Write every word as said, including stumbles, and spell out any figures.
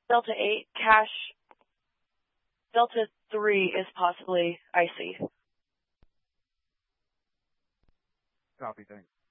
Delta eight, cache. Delta three is possibly icy. Copy, thanks.